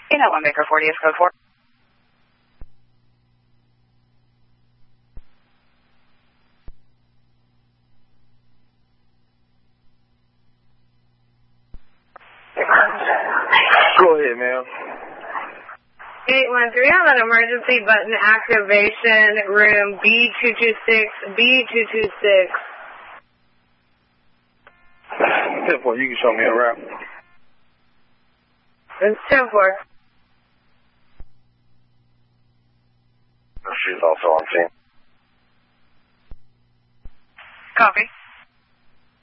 1 Baker 40 is code 4. Go ahead, ma'am. 813, I'm an emergency button activation, room B226, B226. 10-4, you can show me a route. It's 10-4. She's also on scene. Copy.